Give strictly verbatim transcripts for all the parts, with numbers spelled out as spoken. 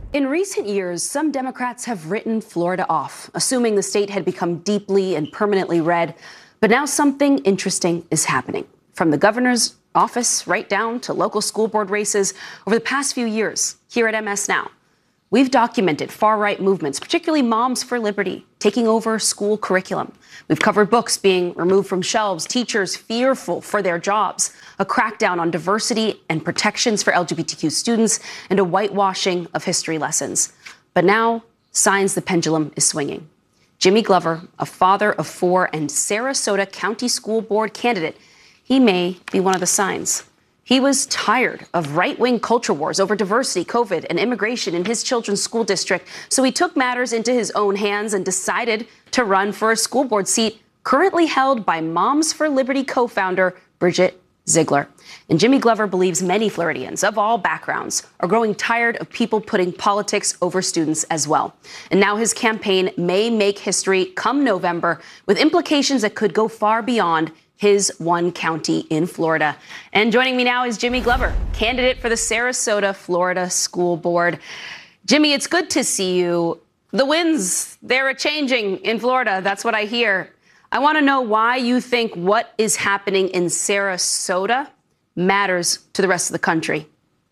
In recent years, some Democrats have written Florida off, assuming the state had become deeply and permanently red. But now something interesting is happening. From the governor's office right down to local school board races over the past few years here at M S Now, we've documented far-right movements, particularly Moms for Liberty, taking over school curriculum. We've covered books being removed from shelves, teachers fearful for their jobs, a crackdown on diversity and protections for L G B T Q students, and a whitewashing of history lessons. But now, signs the pendulum is swinging. Jimmy Glover, a father of four and Sarasota County School Board candidate, he may be one of the signs. He was tired of right-wing culture wars over diversity, COVID, and immigration in his children's school district, so he took matters into his own hands and decided to run for a school board seat currently held by Moms for Liberty co-founder Bridget Ziegler. And Jimmy Glover believes many Floridians of all backgrounds are growing tired of people putting politics over students as well. And now his campaign may make history come November, with implications that could go far beyond his one county in Florida. And joining me now is Jimmy Glover, candidate for the Sarasota, Florida School Board. Jimmy, it's good to see you. The winds, they're changing in Florida. That's what I hear. I want to know why you think what is happening in Sarasota matters to the rest of the country.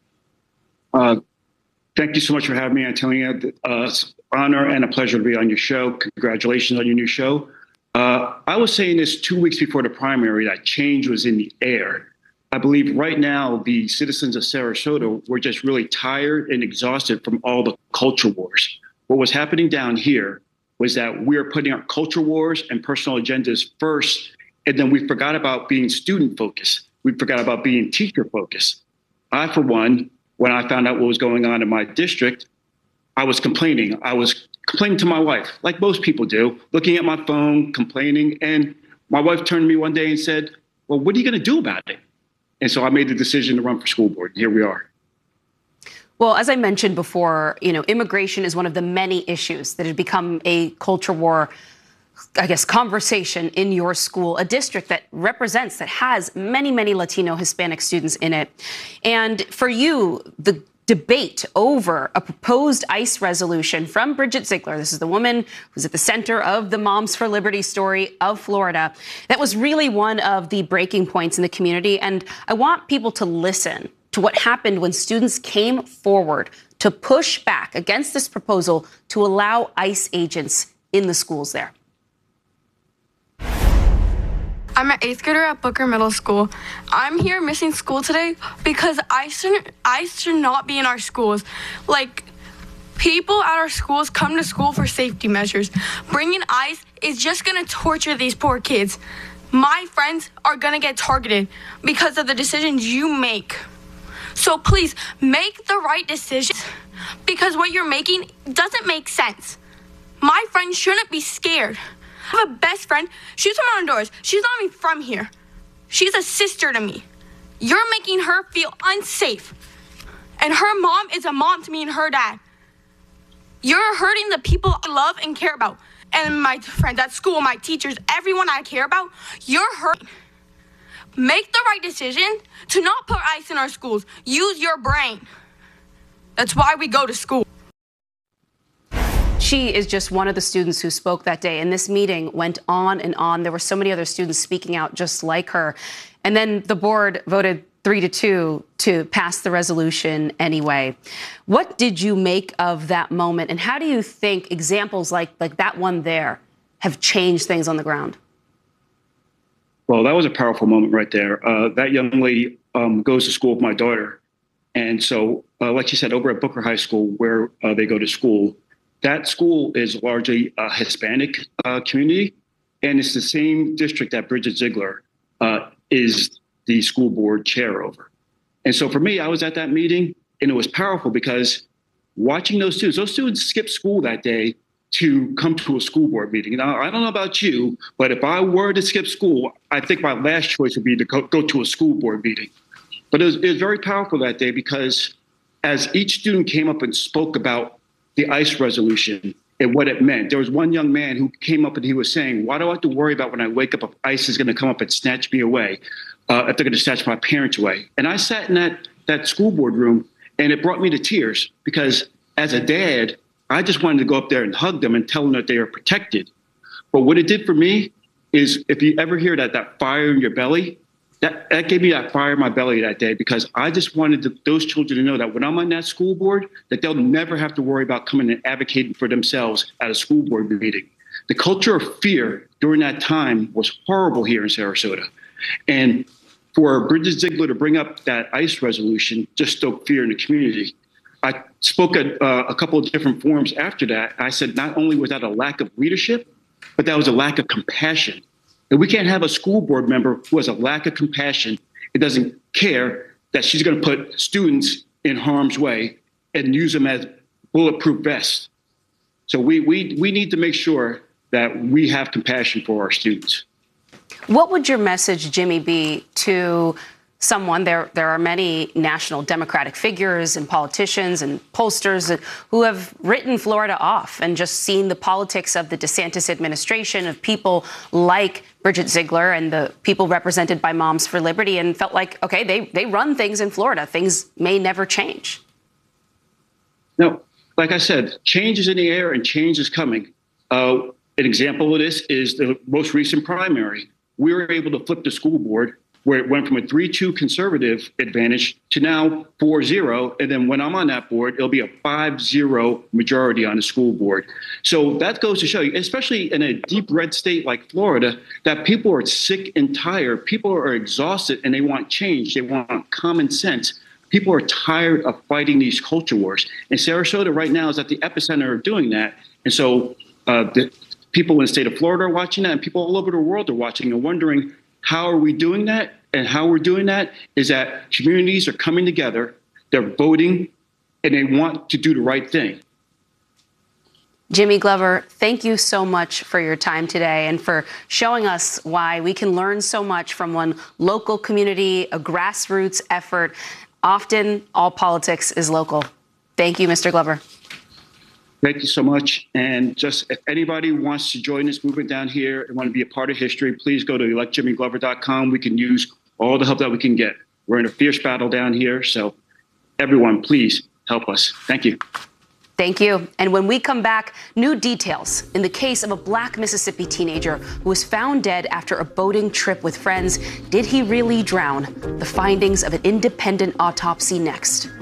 Uh, thank you so much for having me, Antonia. Uh, it's an honor and a pleasure to be on your show. Congratulations on your new show. Uh, I was saying this two weeks before the primary, that change was in the air. I believe right now the citizens of Sarasota were just really tired and exhausted from all the culture wars. What was happening down here was that we were putting our culture wars and personal agendas first, and then we forgot about being student-focused. We forgot about being teacher-focused. I, for one, when I found out what was going on in my district, I was complaining. I was complaining to my wife, like most people do, looking at my phone, complaining. And my wife turned to me one day and said, well, what are you going to do about it? And so I made the decision to run for school board. Here we are. Well, as I mentioned before, you know, immigration is one of the many issues that has become a culture war, I guess, conversation in your school, a district that represents, that has many, many Latino, Hispanic students in it. And for you, the debate over a proposed ICE resolution from Bridget Ziegler. This is the woman who's at the center of the Moms for Liberty story of Florida. That was really one of the breaking points in the community. And I want people to listen to what happened when students came forward to push back against this proposal to allow ICE agents in the schools there. I'm an eighth grader at Booker Middle School. I'm here missing school today because ICE should, ICE should not be in our schools. Like, people at our schools come to school for safety measures. Bringing ICE is just gonna torture these poor kids. My friends are gonna get targeted because of the decisions you make. So please, make the right decisions, because what you're making doesn't make sense. My friends shouldn't be scared. I have a best friend. She's from Honduras. She's not even from here. She's a sister to me. You're making her feel unsafe. And her mom is a mom to me and her dad. You're hurting the people I love and care about. And my friends at school, my teachers, everyone I care about, you're hurting. Make the right decision to not put ICE in our schools. Use your brain. That's why we go to school. She is just one of the students who spoke that day, and this meeting went on and on. There were so many other students speaking out just like her. And then the board voted three to two to pass the resolution anyway. What did you make of that moment, and how do you think examples like, like that one there have changed things on the ground? Well, that was a powerful moment right there. Uh, that young lady um, goes to school with my daughter. And so, uh, like you said, over at Booker High School, where uh, they go to school, that school is largely a Hispanic uh, community, and it's the same district that Bridget Ziegler uh, is the school board chair over. And so for me, I was at that meeting, and it was powerful because watching those students, those students skipped school that day to come to a school board meeting. Now, I don't know about you, but if I were to skip school, I think my last choice would be to go, go to a school board meeting. But it was, it was very powerful that day because as each student came up and spoke about the ICE resolution and what it meant. There was one young man who came up and he was saying, why do I have to worry about when I wake up if ICE is going to come up and snatch me away, uh, if they're going to snatch my parents away? And I sat in that, that school board room, and it brought me to tears because as a dad, I just wanted to go up there and hug them and tell them that they are protected. But what it did for me is, if you ever hear that, that fire in your belly, that, that gave me that fire in my belly that day, because I just wanted to, those children to know that when I'm on that school board, that they'll never have to worry about coming and advocating for themselves at a school board meeting. The culture of fear during that time was horrible here in Sarasota. And for Bridget Ziegler to bring up that ICE resolution just stoked fear in the community. I spoke at uh, a couple of different forums after that. I said not only was that a lack of leadership, but that was a lack of compassion. And we can't have a school board member who has a lack of compassion. It doesn't care that she's going to put students in harm's way and use them as bulletproof vests. So we we we need to make sure that we have compassion for our students. What would your message, Jimmy, be to someone? There, there are many national Democratic figures and politicians and pollsters who have written Florida off and just seen the politics of the DeSantis administration, of people like Bridget Ziegler and the people represented by Moms for Liberty, and felt like, OK, they, they run things in Florida. Things may never change. No, like I said, change is in the air and change is coming. Uh, an example of this is the most recent primary. We were able to flip the school board where it went from a three two conservative advantage to now four zero. And then when I'm on that board, it'll be a five zero majority on the school board. So that goes to show you, especially in a deep red state like Florida, that people are sick and tired. People are exhausted and they want change. They want common sense. People are tired of fighting these culture wars. And Sarasota right now is at the epicenter of doing that. And so uh, the people in the state of Florida are watching that, and people all over the world are watching and wondering, how are we doing that? And how we're doing that is that communities are coming together, they're voting, and they want to do the right thing. Jimmy Glover, thank you so much for your time today and for showing us why we can learn so much from one local community, a grassroots effort. Often, all politics is local. Thank you, Mister Glover. Thank you so much. And just if anybody wants to join this movement down here and want to be a part of history, please go to elect jimmy glover dot com. We can use all the help that we can get. We're in a fierce battle down here. So everyone, please help us. Thank you. Thank you. And when we come back, new details in the case of a black Mississippi teenager who was found dead after a boating trip with friends. Did he really drown? The findings of an independent autopsy next.